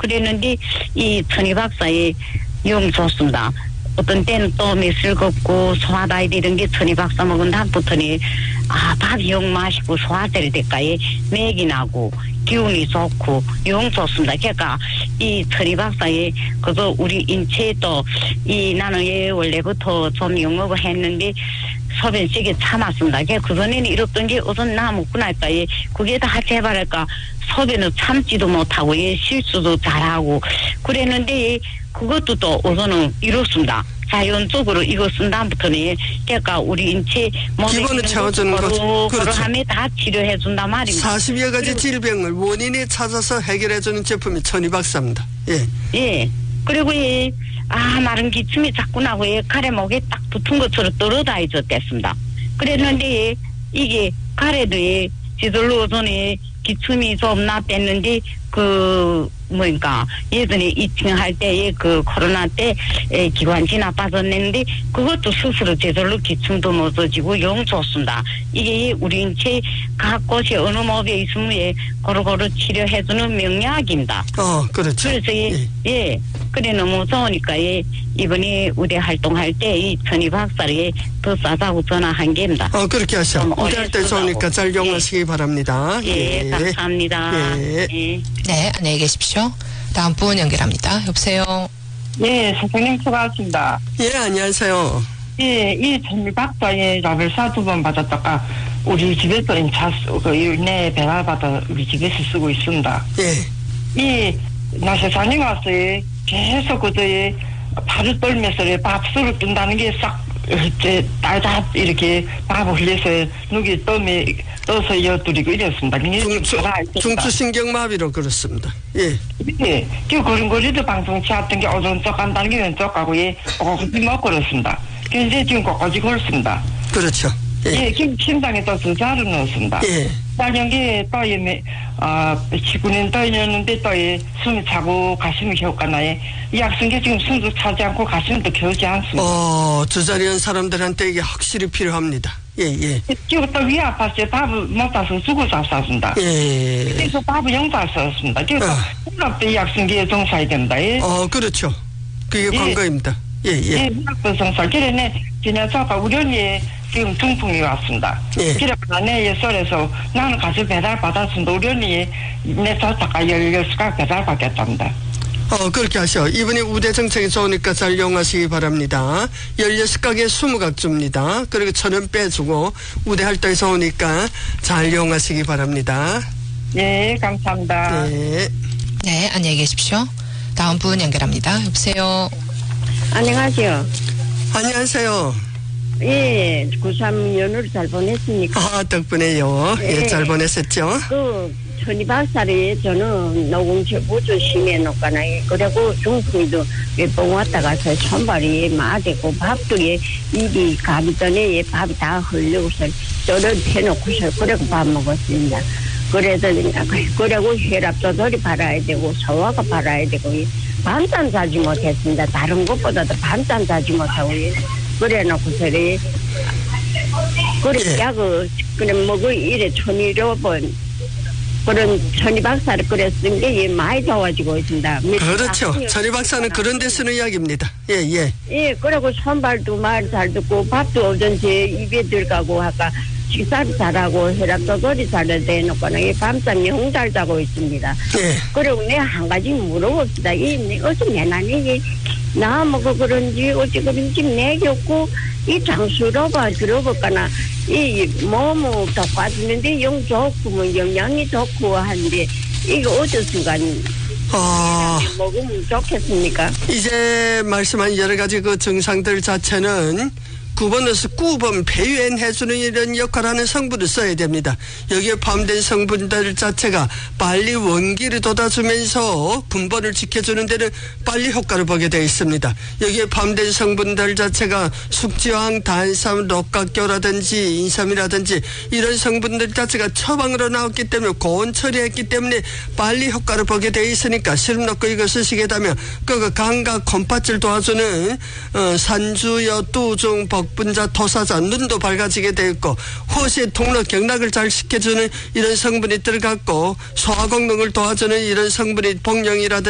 그랬는데 이 천희 박사의 영 좋습니다. 어떤 때는 또 매실 걷고 소화다이 이런 게 천희 박사 먹은 다음부터는 밥 영 마시고 소화될 때까지 맥이 나고 기운이 좋고 영 좋습니다. 그러니까 이 천희 박사의 그거 우리 인체도 이 나는 얘 원래부터 좀 영업을 했는데 소변식에 참았습니다. 그전에는 이랬던 게 우선 나 먹고 날까 그게 다 제발할까 소변을 참지도 못하고 실수도 잘하고 그랬는데 그것도 또 우선은 이렇습니다. 자연적으로 이거 쓴 다음부터는 그러니까 우리 인체 기본을 채워주는 거죠. 그렇죠. 하면 다 치료해 준단 말입니다. 40여 가지 질병을 원인에 찾아서 해결해 주는 제품이 천희 박사입니다. 예. 예. 그리고 마른 기침이 자꾸 나고 가래 목에 딱 붙은 것처럼 떨어다니졌댔습니다. 그랬는데 이게 가래도 지들로 전에 기침이 좀 났댔는데 예전에 2층 할 때 그 코로나 때 기관지 나빠졌는데 그것도 스스로 제대로 기침도 못 져지고 영 좋습니다. 이게 우리 인체 각 곳이 어느 몸에 있으면 고루고루 치료해주는 명약입니다. 그렇죠. 그래서 그래 너무 좋으니까 이번에 우대 활동할 때 이 천희 박사를 더 싸다고 전화한 게입니다. 그렇게 하셔. 우대할 때 좋으니까 잘 이용하시기 바랍니다. 예, 감사합니다. 예. 네, 안녕히 계십시오. 다음 분 연결합니다. 여보세요. 네, 선생님 수고하셨습니다. 예, 안녕하세요. 예, 이 천희 박사의 라벨사 2번 받았다가 우리 집에서 내 배달받아 우리 집에서 쓰고 있습니다. 예. 나 세상에 왔어요. 계속 그저에 발을 떨면서 밥술을 뜬다는 게 싹 딸다 이렇게 밥을 흘려서 누기 떠서 여드리고 이랬습니다. 중추신경마비로 그렇습니다. 예. 예. 그 거리도 방송 치었던 게 오른쪽 간다는 게 왼쪽 가고 꼬꼬지 먹고 그렇습니다. 그래서 지금 꼬꼬지 걸습니다. 그렇죠. 예, 지금 심장에 또 주사를 넣었습니다. 예. 딸년기 또 지구는 떠있는데 또 숨이 차고 가슴이 겨울까 나에 이 약성게 지금 숨도 차지 않고 가슴도 겨우지 않습니다. 주사리한 사람들한테 이게 확실히 필요합니다. 예. 지금 또 위 아팠어요. 밥을 못 따서 죽어서 쌌습니다. 예. 그래서 밥을 영다 썼습니다. 그래서 혼합도 이 약성기에 종사해야 됩니다. 그렇죠. 그게 관건입니다. 예. 혼합도 종사. 그래네 지나쳐가 우리 언니 지금 중풍이 왔습니다. 그래서 내 예설에서 나는 가서 배달 받았습니다. 우리 언니 내 저다가 16수가 배달 받겠답니다. 그렇게 하셔. 이번에 우대 정책이 좋으니까 잘 이용하시기 바랍니다. 16가게 20각 줍니다. 그리고 1,000원 빼주고 우대 활동이 좋으니까 잘 이용하시기 바랍니다. 네, 감사합니다. 네, 안녕히 계십시오. 다음 분 연결합니다. 여보세요. 안녕하세요. 안녕하세요. 예, 93 연휴를 잘 보냈습니까? 덕분에요. 예, 잘 보냈었죠. 천희 박사를 저는 노공체 보조 심해 놓거나요. 그리고 중풍이도 몇 번 왔다 가서 손발이 마되고 밥도 입이 가기 전에 밥이 다 흘려서 저를 해놓고서 그리고 밥 먹었습니다. 그리고 혈압도 저리 바라야 되고 소화가 바라야 되고 반찬 자지 못했습니다. 다른 것보다도 반찬 자지 못하고 그래 놓고서 약을 먹을 일에 1,200번 그런 천희 박사를 그랬은 게 많이 좋아지고 있습니다. 그렇죠. 천희 박사는 그런 데 쓰는 이야기입니다. 예. 그리고 손발도 말 잘 듣고 밥도 오전지 입에 들어가고 아까 식사도 잘하고 혈압도 조절이 잘 되놓고는 밤잠 영 잘 자고 있습니다. 그리고 내가 한 가지 물어봅시다. 어찌 내나니 나 먹어 그런지 어찌 그런지 내겼고 이 장수로봐 들어볼까나 이 몸은 더 빠지는데 영 좋고 뭐 영양이 좋고 한데 이거 어쩔 수가 먹으면 좋겠습니까? 이제 말씀한 여러 가지 그 증상들 자체는 구분해서 구분 배유해주는 이런 역할을 하는 성분을 써야 됩니다. 여기에 포함된 성분들 자체가 빨리 원기를 돋아주면서 분번을 지켜주는 데는 빨리 효과를 보게 되어 있습니다. 여기에 포함된 성분들 자체가 숙지황, 단삼, 록각교라든지 인삼이라든지 이런 성분들 자체가 처방으로 나왔기 때문에 고온 처리했기 때문에 빨리 효과를 보게 되어 있으니까 시름 넣고 이거 쓰시게 되면 그 감각 콩팥을 도와주는 산주여 뚜중 복분자 토사자 눈도 밝아지게 되어 있고 호시의 통로 경락을 잘 시켜주는 이런 성분이 들어갔고 소화功能을 도와주는 이런 성분이 복령이라든지